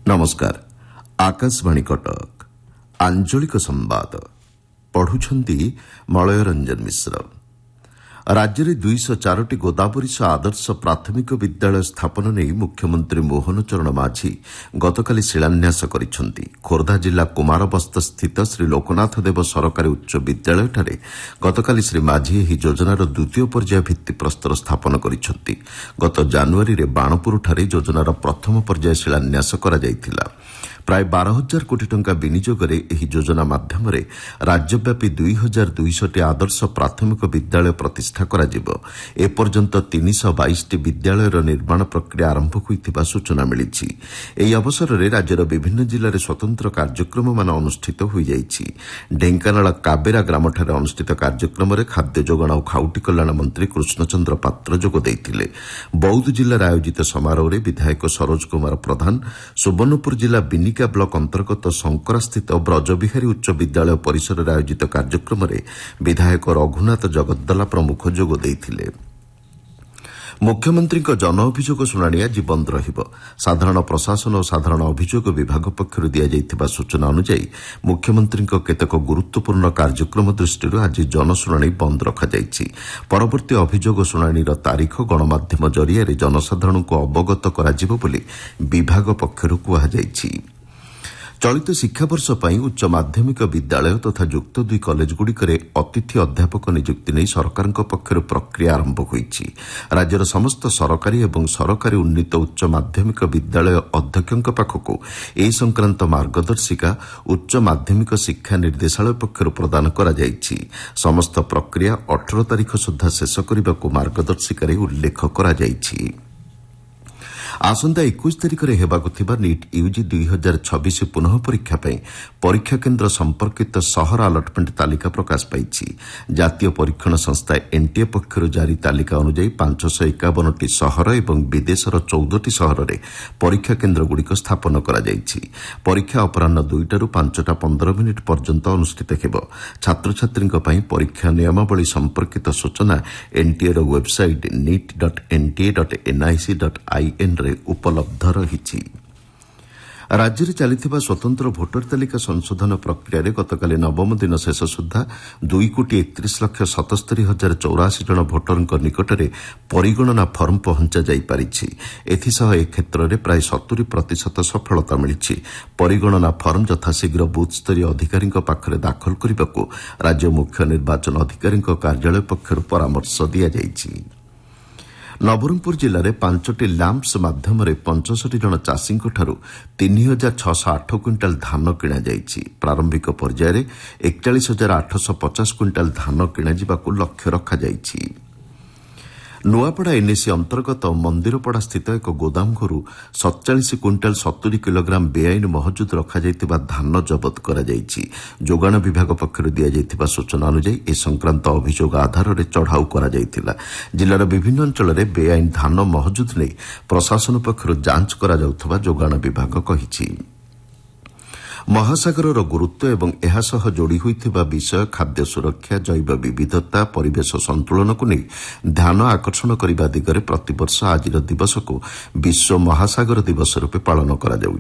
नमस्कार आकाशवाणी कटक आंचलिक संवाद पढ़ुछंती मलय रंजन मिश्र। राज्य में 204 गोदावरीश आदर्श प्राथमिक विद्यालय स्थापन नहीं मुख्यमंत्री मोहन चरण माझी गतकाली शिलान्यास करिसेंती। खोर्धा जिला कुमारबस्त स्थित श्री लोकनाथ देव सरकारी उच्च विद्यालय गतकाली श्री माझी ଏହି योजनार द्वितीय पर्याय भित्तिप्रस्तर स्थापन करिसेंती। गत जानुआरी रे बाणपुर ठारे योजनार प्रथम पर्याय शिलान्यास करा जायतिला। प्राय 12,000 कोटी टंका विनियोगरे ଏହି योजना माध्यमरे राज्यव्यापी 2,200 आदर्श प्राथमिक विद्यालय प्रतिष्ठा कराଯିବ। एपर्यंत 322 विद्यालयर निर्माण प्रक्रिया आरंभ होइथिबा सूचना मिलिछि। ଏହି अवसରରେ राज्यर विभिन्न जिल्लाରେ स्वतंत्र कार्यक्रममान अनुष्ठित ହୋଇଯାଇଛି। ढेंकानाल काबेरा ग्रामଠାରେ ଅନୁଷ୍ଠିତ କାର୍ଯ୍ୟକ୍ରମରେ ଖାଦ୍ୟ ଯୋଗାଣ ଓ ଖାଉଟି କଲ୍ୟାଣ ମନ୍ତ୍ରୀ କୃଷ୍ଣଚନ୍ଦ୍ର ପାତ୍ର ଯୋଗ ଦେଇଥିଲେ। ବୌଦ୍ଧ ଜିଲ୍ଲାରେ ଆୟୋଜିତ ସମାରୋହରେ ବିଧାୟକ ସରୋଜ କୁମାର ପ୍ରଧାନ, ସୁବର୍ଣ୍ଣପୁର ଜିଲ୍ଲା ବିନିକା ବ୍ଲକ ଅନ୍ତର୍ଗତ ଶଙ୍କରାସ୍ଥିତ ବ୍ରଜବିହାରୀ ଉଚ୍ଚ ବିଦ୍ୟାଳୟ ପରିସରରେ ଆୟୋଜିତ କାର୍ଯ୍ୟକ୍ରମରେ ବିଧାୟକ ରଘୁନାଥ ଜଗଦ୍ଦଲା ପ୍ରମୁଖ ଯୋଗ ଦେଇଥିଲେ। मुख्यमंत्री जन अभियोग शुणाणी आज बंद रहिब। साधारण प्रशासन और साधारण अभियोग विभाग पक्षर दिया सूचना अनुसार मुख्यमंत्री केतेक गुरुत्वपूर्ण कार्यक्रम दृष्टि आज जनशुणाणी बंद रखाଯାଇଛି। परवर्ती अभियोग शुणाणी तारीख गणमाध्यम जरिया जनसाधारण को अवगत कराजिब बोली विभाग पक्षर कहुଯାଇଛି। चलित शिक्षावर्ष पर उच्च माध्यमिक विद्यालय तथा युक्त 2 कॉलेजगुड़िकरे अतिथि अध्यापक नियुक्ति नहीं सरकार पक्षर प्रक्रिया आरंभ होईछि। राज्यर समस्त सरकारी और सरकारी उन्नीत उच्च माध्यमिक विद्यालय अध्यक्षों पाखक ए संक्रांत मार्गदर्शिका उच्च माध्यमिक शिक्षा निर्देशालय पक्षर प्रदान करा जायछि। समस्त प्रक्रिया 18 तारीख सुधा शेष करने को मार्गदर्शिकार उल्लेख करा जायछि। आसंता 21 तारीख में हेबाकु थिबा नीट यूजी 2026 पुनः परीक्षा पर परीक्षा केन्द्र संपर्कित सहर अलटमेंट तालिका प्रकाश पाई। जातीय परीक्षण संस्था एनटीए पक्षर जारी तालिका अनुसार 551टी सहर और विदेशर 14टी सहर में परीक्षा केन्द्रगुड़िक स्थापन करा जायछि। परीक्षा अपराह 2टारू 5:15 पर्यंत अनुष्ठित हेब। छात्र छात्री परीक्षा नियमावली संपर्कित सूचना एनटीए वेबसाइट nit.nta.nic.in उपलब्ध रही। राज्य में चलता स्वतंत्र भोटर तालिका संशोधन प्रक्रिया गतकाली नवम दिन शेष सुधा 2,31,77,084 जन भोटर निकटने परिगणना फर्म पहुंचा जापारी। एसह ए क्षेत्र में प्राय 70% सफलता मिली। परिगणना फर्म यथाशीघ्र बुथस्तरीय अधिकारी पाखरे दाखल करने को राज्य मुख्य निर्वाचन अधिकारी कार्यालय पक्षर परामर्श दी जायछि। नवरंगपुर जिले में 5टी लैंप्स माध्यम 65 जन चाषी 3,608 क्विंटाल धान किणा जायछि। प्रारंभिक पर्यायर 41,850 क्विंटाल धान किणा लक्ष्य रखा जायछि। नुआपड़ा एनएसी अंतर्गत मंदिरपड़ा स्थित एक गोदाम घरू 47 क्विंटाल 70 किलोग्राम बेआईन महजुद रखा धान जबत करा जायछि। जोगाण विभाग पक्षर दिया सूचना अनुसार ए संक्रांत अभियोग आधार में चढ़ाऊ करा जायतिला। जिलार विभिन्न अंचल में बेआईन धान महजुद नहीं प्रशासन पक्षर जांच करा जाउथबा जोगाण विभाग कहिछि। महासागर गुरुत्व एवं एहासह जोड़ी होइथिबा विषय खाद्य सुरक्षा, जैव विविधता, परिवेश संतुलन को नहीं ध्यान आकर्षण करने दिगरे प्रतिवर्ष आज दिवस को विश्व महासागर दिवस रूपे पालन करा जाउछि।